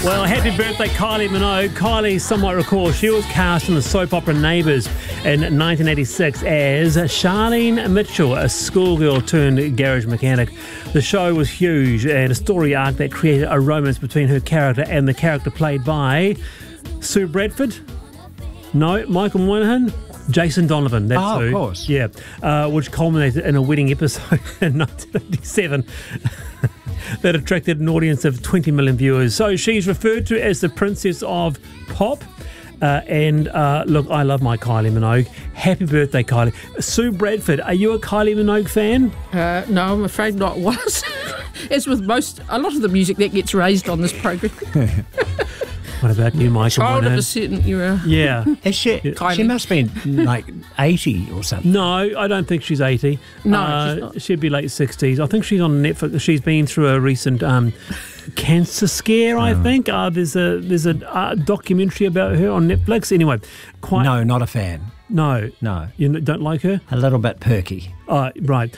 Well, happy birthday, Kylie Minogue. Kylie, some might recall, she was cast in the soap opera Neighbours in 1986 as Charlene Mitchell, a schoolgirl turned garage mechanic. The show was huge and a story arc that created a romance between her character and the character played by Sue Bradford. No, Michael Moynihan. Jason Donovan, that's who. Of course. Yeah, which culminated in a wedding episode in 1987 that attracted an audience of 20 million viewers. So she's referred to as the Princess of Pop. Look, I love my Kylie Minogue. Happy birthday, Kylie. Sue Bradford, are you a Kylie Minogue fan? No, I'm afraid not. Was as with a lot of the music that gets raised on this program. What about you, Michael? Child of a certain era. Yeah. Is she? Kylie. She must be like 80 or something. No, I don't think she's 80. No, she's not. She'd be late 60s. I think she's on Netflix. She's been through a recent cancer scare, I think. There's a documentary about her on Netflix. Anyway, No, not a fan. No. No. You don't like her? A little bit perky. Right.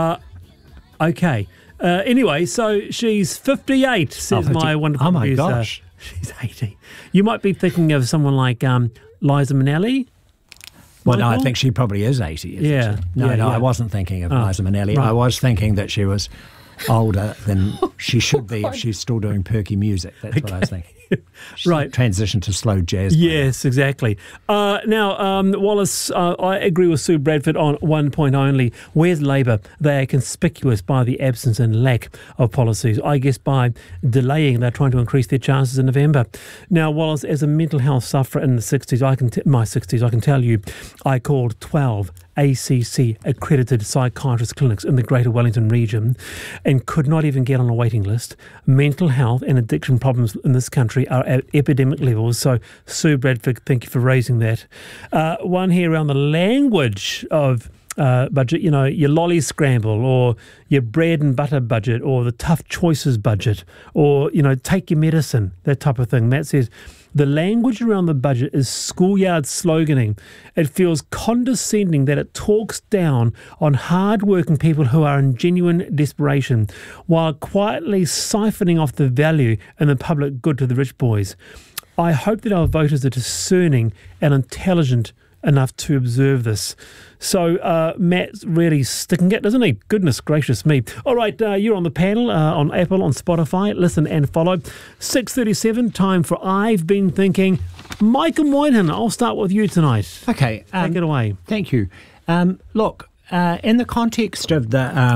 Okay. Anyway, so she's 58, says my wonderful Oh, my producer. gosh. She's 80. You might be thinking of someone like Liza Minnelli. Well, no, I Michael? think she probably is 80. Isn't Yeah, she? No, yeah. I wasn't thinking of Liza Minnelli. right. I was thinking that she was older than she should be if she's still doing perky music. That's what I was thinking. Right. Transition to slow jazz. Yes, exactly. Now, Wallace, I agree with Sue Bradford on one point only. Where's Labour? They are conspicuous by the absence and lack of policies. I guess by delaying, they're trying to increase their chances in November. Now, Wallace, as a mental health sufferer in the 60s, my 60s, I can tell you, I called 12 ACC accredited psychiatrist clinics in the Greater Wellington region and could not even get on a waiting list. Mental health and addiction problems in this country are at epidemic levels. So, Sue Bradford, thank you for raising that. One here around the language of budget, your lolly scramble or your bread and butter budget or the tough choices budget or, take your medicine, that type of thing. Matt says, the language around the budget is schoolyard sloganing. It feels condescending that it talks down on hard-working people who are in genuine desperation while quietly siphoning off the value and the public good to the rich boys. I hope that our voters are discerning and intelligent enough to observe this. So Matt's really sticking it, doesn't he? Goodness gracious me. All right, you're on the panel on Apple, on Spotify. Listen and follow. 6:37, time for I've Been Thinking. Michael Moynihan, I'll start with you tonight. Okay. Take it away. Thank you. Look, in the context of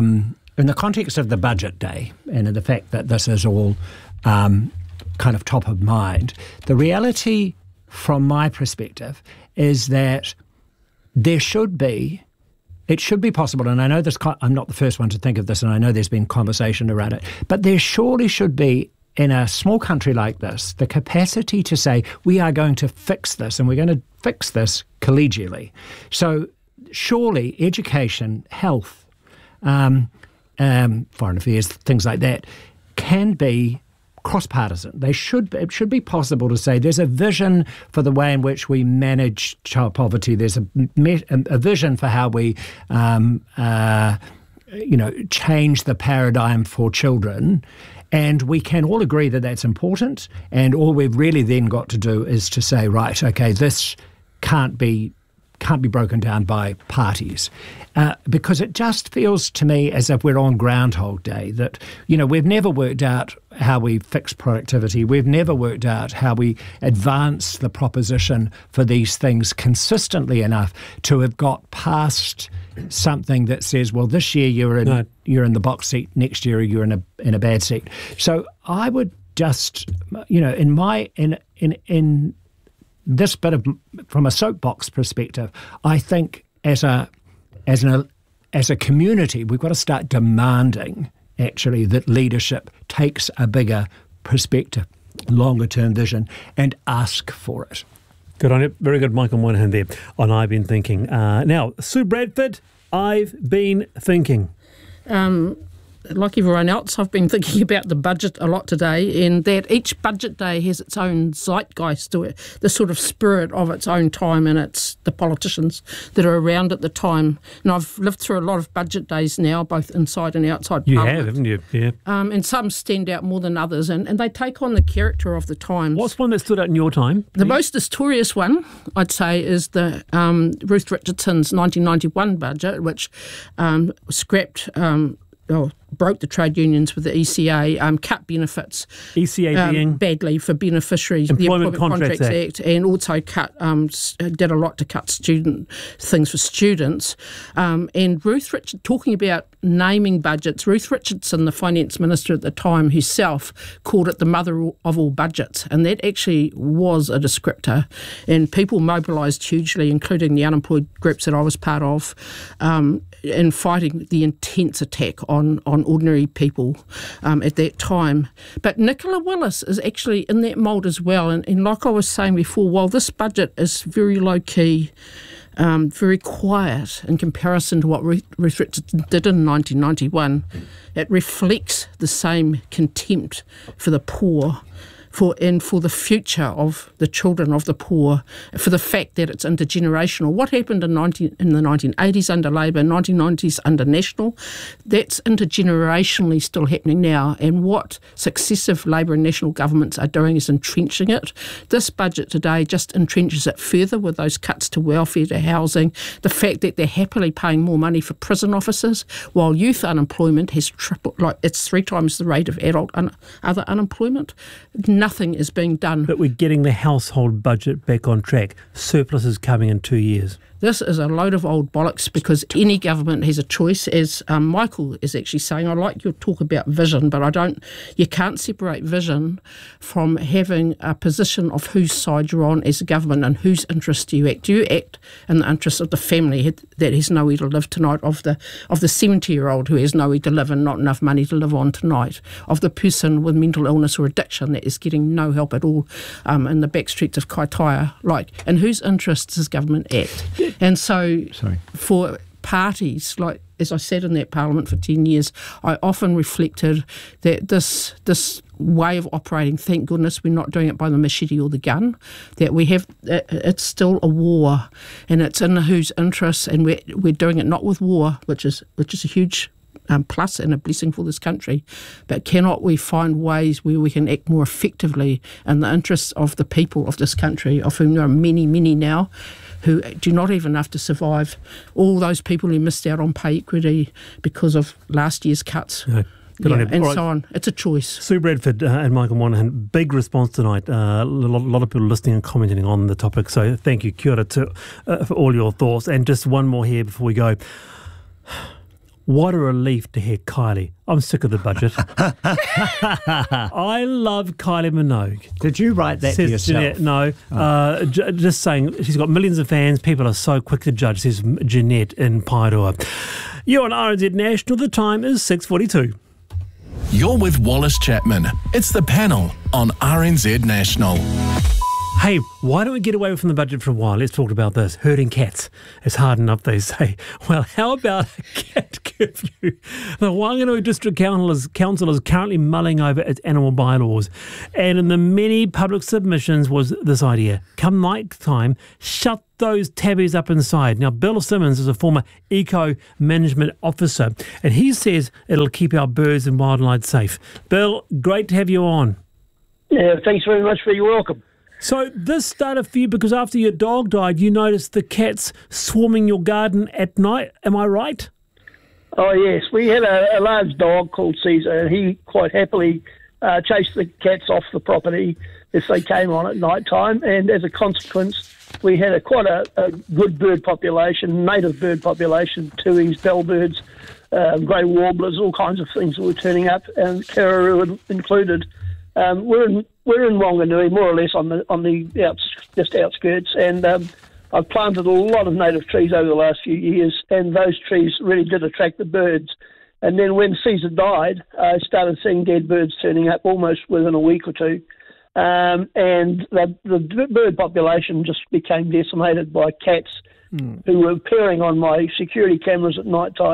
the budget day and in the fact that this is all kind of top of mind, the reality from my perspective is that it should be possible, and I know this. I'm not the first one to think of this, and I know there's been conversation around it, but there surely should be, in a small country like this, the capacity to say, we are going to fix this, and we're going to fix this collegially. So surely education, health, foreign affairs, things like that, can be cross-partisan. It should be possible to say there's a vision for the way in which we manage child poverty. There's a vision for how we, change the paradigm for children. And we can all agree that that's important. And all we've really then got to do is to say, right, okay, this can't be broken down by parties. Because it just feels to me as if we're on Groundhog Day, that, we've never worked out how we fix productivity. We've never worked out how we advance the proposition for these things consistently enough to have got past something that says, well, this year you're in the box seat, next year you're in a bad seat. So I would just, in this bit of, from a soapbox perspective, I think as a community, we've got to start demanding, actually, that leadership takes a bigger perspective, longer-term vision, and ask for it. Good on you. Very good, Michael Moynihan there on I've Been Thinking. Now, Sue Bradford, I've Been Thinking. like everyone else, I've been thinking about the budget a lot today, and that each budget day has its own zeitgeist to it, the sort of spirit of its own time, and it's the politicians that are around at the time. And I've lived through a lot of budget days now, both inside and outside You Parliament. have, haven't you? Yeah. And some stand out more than others, and they take on the character of the times. What's one that stood out in your time? The most notorious one, I'd say, is the Ruth Richardson's 1991 budget, which scrapped, broke the trade unions with the ECA, cut benefits ECA being? badly for beneficiaries, Employment the Employment Contracts Contracts Act, and also did a lot to cut things for students. And Ruth Richardson, talking about naming budgets, Ruth Richardson, the finance minister at the time herself, called it the mother of all budgets, and that actually was a descriptor. And people mobilised hugely, including the unemployed groups that I was part of, in fighting the intense attack on ordinary people at that time. But Nicola Willis is actually in that mould as well. And like I was saying before, while this budget is very low-key, very quiet in comparison to what Ruth Richardson did in 1991, it reflects the same contempt for the poor, for the future of the children of the poor, for the fact that it's intergenerational. What happened in the 1980s under Labour, 1990s under National, that's intergenerationally still happening now. And what successive Labour and National governments are doing is entrenching it. This budget today just entrenches it further with those cuts to welfare, to housing, the fact that they're happily paying more money for prison officers, while youth unemployment has tripled, like it's 3 times the rate of adult other unemployment. Nothing is being done. But we're getting the household budget back on track. Surplus is coming in 2 years. This is a load of old bollocks, because any government has a choice. As Michael is actually saying, I like your talk about vision, but you can't separate vision from having a position of whose side you're on as a government and whose interest do you act. Do you act in the interest of the family that has nowhere to live tonight, of the 70-year-old who has nowhere to live and not enough money to live on tonight, of the person with mental illness or addiction that is getting no help at all in the back streets of Kaitaia? In whose interest does government act? And so for parties, like as I sat in that parliament for 10 years, I often reflected that this way of operating, thank goodness we're not doing it by the machete or the gun, that we have, it's still a war, and it's in whose interests, and we're doing it not with war, which is a huge plus and a blessing for this country, but cannot we find ways where we can act more effectively in the interests of the people of this country, of whom there are many, many now, who do not have enough to survive, all those people who missed out on pay equity because of last year's cuts. Yeah. And so on. It's a choice. Sue Bradford and Michael Monahan, big response tonight. A lot of people listening and commenting on the topic. So thank you, kia ora, for all your thoughts. And just one more here before we go. What a relief to hear Kylie. I'm sick of the budget. I love Kylie Minogue. Did you write that Says yourself? Jeanette, no. Just saying, she's got millions of fans. People are so quick to judge, says Jeanette in Paeroa. You're on RNZ National. The time is 6:42. You're with Wallace Chapman. It's The Panel on RNZ National. Hey, why don't we get away from the budget for a while? Let's talk about this. Herding cats. It's hard enough, they say. Well, how about a cat curfew? The Whanganui District Council is currently mulling over its animal bylaws. And in the many public submissions was this idea. Come night time, shut those tabbies up inside. Now, Bill Simmons is a former eco-management officer, and he says it'll keep our birds and wildlife safe. Bill, great to have you on. Yeah, thanks very much for your welcome. So this started for you because after your dog died, you noticed the cats swarming your garden at night. Am I right? Oh, yes. We had a large dog called Caesar, and he quite happily chased the cats off the property if they came on at night time. And as a consequence, we had quite a good bird population, native bird population, tuis, bellbirds, grey warblers, all kinds of things that were turning up, and kararoo included. We're in Whanganui, more or less on the outskirts, and I've planted a lot of native trees over the last few years, and those trees really did attract the birds. And then when Caesar died, I started seeing dead birds turning up almost within a week or two, and the bird population just became decimated by cats who were appearing on my security cameras at night time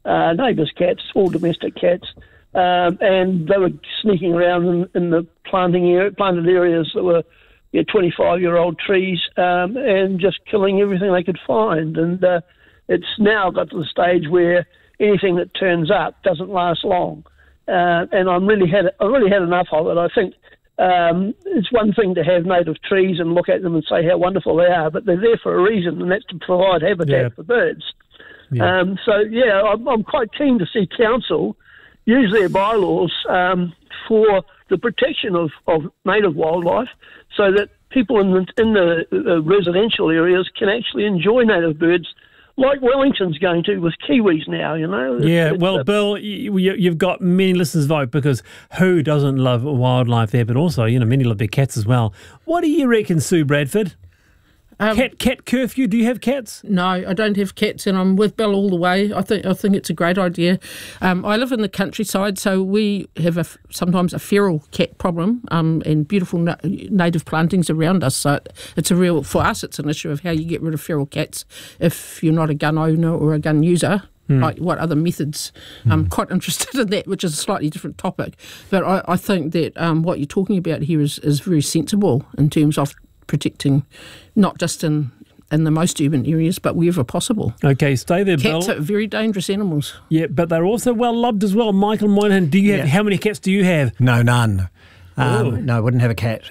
neighbours' cats, all domestic cats, and they were sneaking around in the planted areas that were 25-year-old trees, and just killing everything they could find. And it's now got to the stage where anything that turns up doesn't last long. And I've really had enough of it. I think it's one thing to have native trees and look at them and say how wonderful they are, but they're there for a reason, and that's to provide habitat for birds. Yeah. I'm quite keen to see council use their bylaws for the protection of native wildlife, so that people in the residential areas can actually enjoy native birds, like Wellington's going to with kiwis now, Yeah, Bill, you've got many listeners' vote, because who doesn't love wildlife there? But also, many love their cats as well. What do you reckon, Sue Bradford? Cat curfew? Do you have cats? No, I don't have cats, and I'm with Bill all the way. I think it's a great idea. I live in the countryside, so we have sometimes a feral cat problem, and beautiful native plantings around us. So for us, it's an issue of how you get rid of feral cats if you're not a gun owner or a gun user. Like what other methods? I'm quite interested in that, which is a slightly different topic. But I think that what you're talking about here is very sensible in terms of protecting, not just in the most urban areas, but wherever possible. Okay, stay there, Bill. Cats are very dangerous animals. Yeah, but they're also well loved as well. Michael Moynihan, do you have how many cats do you have? No, none. No, I wouldn't have a cat.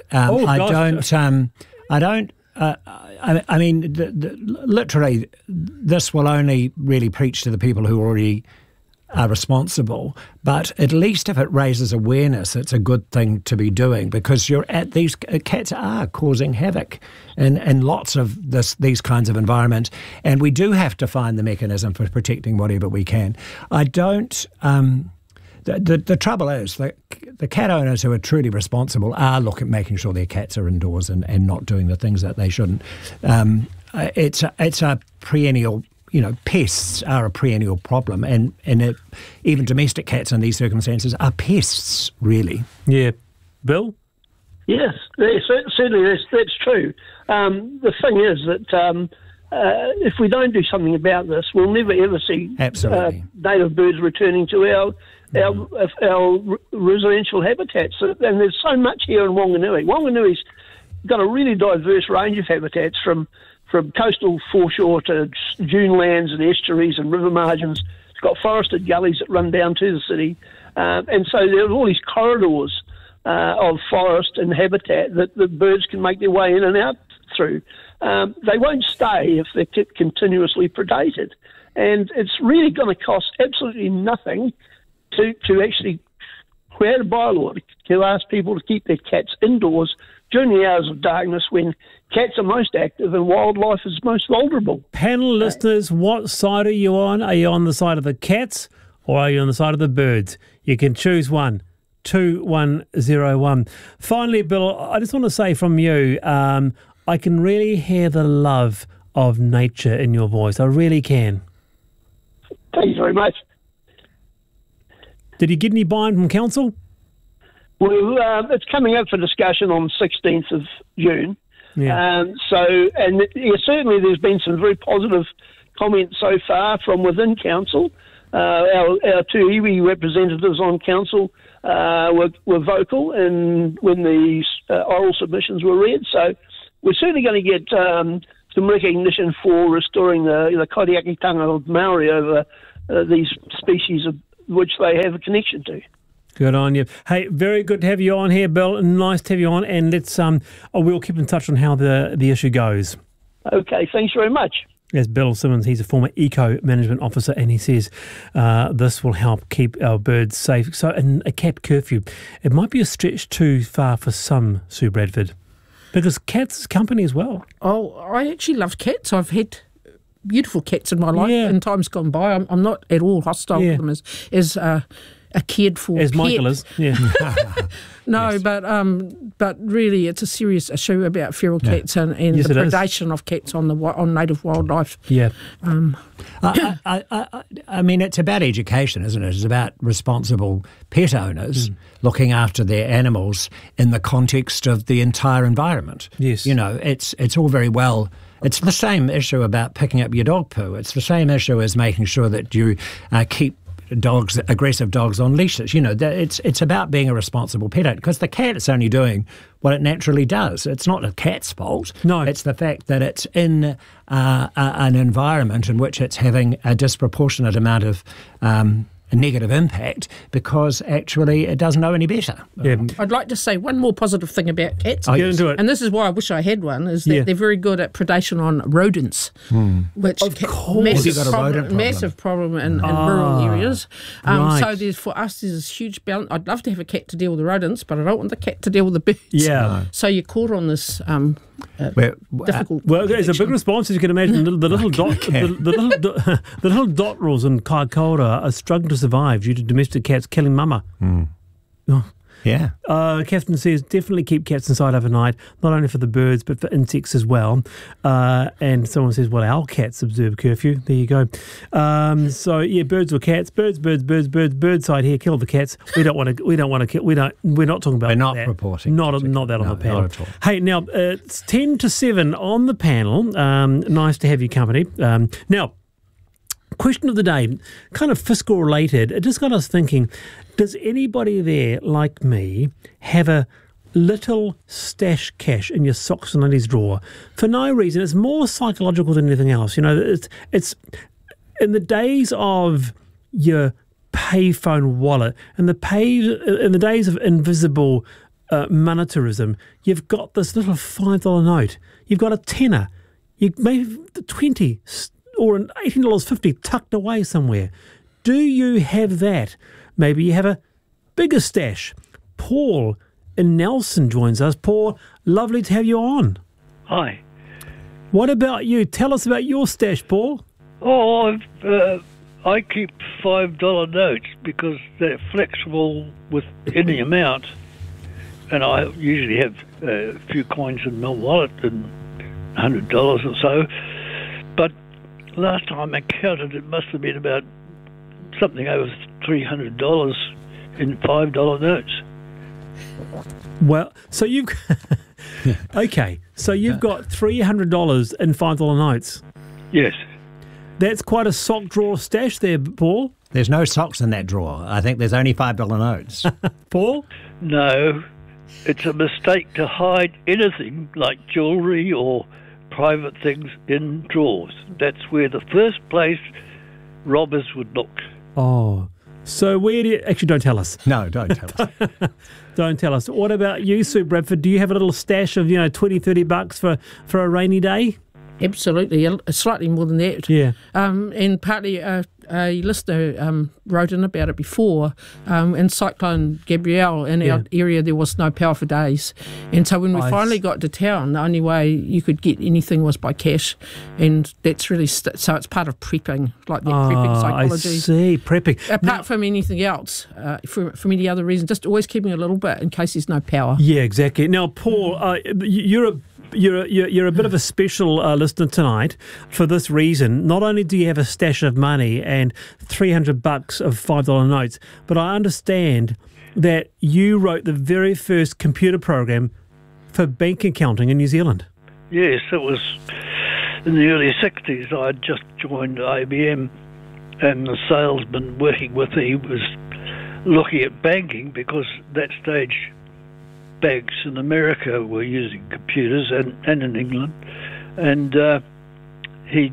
Literally, this will only really preach to the people who already are responsible, but at least if it raises awareness, it's a good thing to be doing, because these cats are causing havoc in lots of these kinds of environments, and we do have to find the mechanism for protecting whatever we can. I don't. The trouble is that the cat owners who are truly responsible are making sure their cats are indoors and not doing the things that they shouldn't. It's a perennial. Pests are a perennial problem, and even domestic cats in these circumstances are pests, really. Yeah. Bill? Yes, certainly that's true. The thing is that if we don't do something about this, we'll never ever see native birds returning to our residential habitats. And there's so much here in Wanganui. Wanganui's got a really diverse range of habitats, from coastal foreshore to dune lands and estuaries and river margins. It's got forested gullies that run down to the city. And so there are all these corridors of forest and habitat that the birds can make their way in and out through. They won't stay if they're kept continuously predated. And it's really going to cost absolutely nothing to actually create a bylaw to ask people to keep their cats indoors during the hours of darkness, when cats are most active and wildlife is most vulnerable. Panel listeners, what side are you on? Are you on the side of the cats, or are you on the side of the birds? You can choose one. 2101. Finally, Bill, I just want to say from you, I can really hear the love of nature in your voice. I really can. Thank you very much. Did you get any buy-in from council? Well, it's coming up for discussion on the 16th of June. Yeah. Certainly there's been some very positive comments so far from within council. Our two iwi representatives on council were vocal when the oral submissions were read. So we're certainly going to get some recognition for restoring the kaitiakitanga of Maori over these species of which they have a connection to. Good on you. Hey, very good to have you on here, Bill. Nice to have you on, and we'll keep in touch on how the issue goes. Okay, thanks very much. Yes, Bill Simmons, he's a former Eco Management Officer, and he says this will help keep our birds safe. So, and a cat curfew, it might be a stretch too far for some, Sue Bradford, because cats is company as well. Oh, I actually love cats. I've had beautiful cats in my life in times gone by. I'm not at all hostile to them a cared for As pet. Michael is. Yeah. No, but really, it's a serious issue about feral cats and Yes, the it is. predation of cats on native wildlife. Yeah. I mean, it's about education, isn't it? It's about responsible pet owners looking after their animals in the context of the entire environment. Yes. You know, it's all very well. It's the same issue about picking up your dog poo. It's the same issue as making sure that you keep aggressive dogs on leashes. You know, it's about being a responsible pet owner, because the cat is only doing what it naturally does. It's not the cat's fault. No. It's the fact that it's in an environment in which it's having a disproportionate amount of a negative impact, because actually it doesn't know any better. Yeah. I'd like to say one more positive thing about cats. Oh, Get yes. into it. And this is why I wish I had one, is that they're very good at predation on rodents, which Of course. Has he got a rodent problem? massive problem in rural areas. right. So there's this huge balance. I'd love to have a cat to deal with the rodents, but I don't want the cat to deal with the birds. Yeah. So you're caught on this difficult. Well, there's a big response, as you can imagine. The little the little dot rules in Kaikoura are struggling to survive due to domestic cats killing mama. Yeah. Catherine says definitely keep cats inside overnight, not only for the birds but for insects as well. And someone says, well, our cats observe curfew. There you go. So yeah, birds or cats, bird side here, kill the cats. We're not talking about We're not that. reporting. Not that on No, the panel. not at all. Hey, now it's 10 to 7 on the panel. Nice to have your company. Now, question of the day, kind of fiscal related. It just got us thinking, does anybody there, like me, have a little stash cash in your socks and undies drawer? For no reason. It's more psychological than anything else. You know, it's in the days of your payphone wallet, in the days of invisible monetarism, you've got this little $5 note. You've got a tenner. You maybe 20 or an $18.50 tucked away somewhere. Do you have that? Maybe you have a bigger stash. Paul in Nelson joins us. Paul, lovely to have you on. Hi. What about you? Tell us about your stash, Paul. Oh, I keep $5 notes because they're flexible with any amount, and I usually have a few coins in my wallet and $100 or so. But last time I counted, it must have been about something over $300 in $5 notes. Well, so you've okay. So you've got $300 in $5 notes. Yes. That's quite a sock drawer stash there, Paul. There's no socks in that drawer. I think there's only $5 notes. Paul? No, it's a mistake to hide anything like jewellery or private things in drawers. That's where the first place robbers would look. Oh, so where do you... Actually, don't tell us. No, don't tell us. Don't tell us. What about you, Sue Bradford? Do you have a little stash of, $20-$30 for a rainy day? Absolutely, slightly more than that. Yeah. And partly a listener wrote in about it before. In Cyclone Gabrielle, in our area, there was no power for days. And so when we finally got to town, the only way you could get anything was by cash. And that's really... so it's part of prepping, like that prepping psychology. I see, prepping. Apart from anything else, from any other reason, just always keeping a little bit in case there's no power. Yeah, exactly. Now, Paul, you're a bit of a special listener tonight for this reason. Not only do you have a stash of money and $300 of $5 notes, but I understand that you wrote the very first computer program for bank accounting in New Zealand. Yes, it was in the early 60s. I had just joined IBM, and the salesman working with me was looking at banking, because at that stage banks in America were using computers, and in England, and he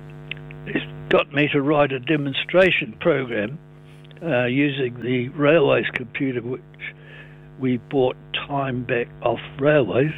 got me to write a demonstration program using the railways computer, which we bought time back off railways,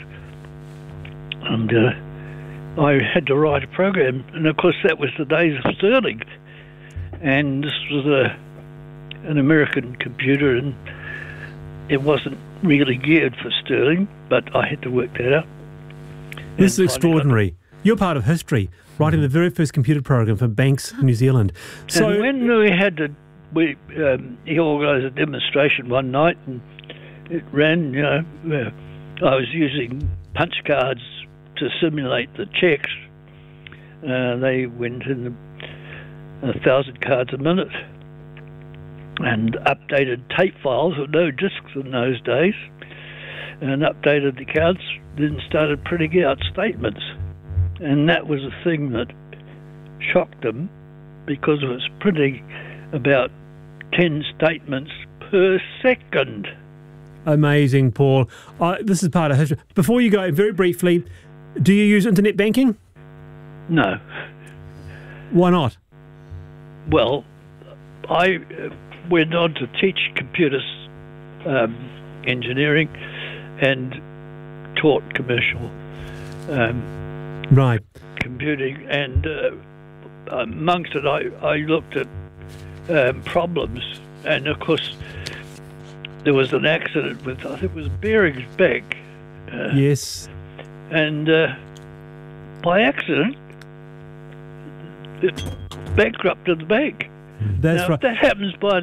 and I had to write a program, and of course that was the days of Sterling, and this was an American computer, and it wasn't really geared for Sterling, but I had to work that out. This is extraordinary. You're part of history, writing the very first computer program for banks in New Zealand. So and when we had to he organised a demonstration one night, and it ran. I was using punch cards to simulate the checks. They went in 1,000 cards a minute, and updated tape files, with no discs in those days, and updated the accounts, then started printing out statements. And that was a thing that shocked them, because it was printing about 10 statements per second. Amazing, Paul. This is part of history. Before you go, very briefly, do you use internet banking? No. Why not? Well, I went on to teach computer engineering and taught commercial Right. computing, and amongst it I looked at problems, and of course there was an accident with, I think it was Bearing's Bank. Yes. And by accident, it bankrupted the bank. That's now, right. if that happens by